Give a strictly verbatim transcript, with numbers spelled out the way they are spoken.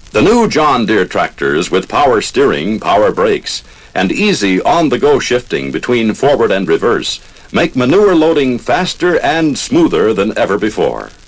The new John Deere tractors with power steering, power brakes, and easy on-the-go shifting between forward and reverse make manure loading faster and smoother than ever before.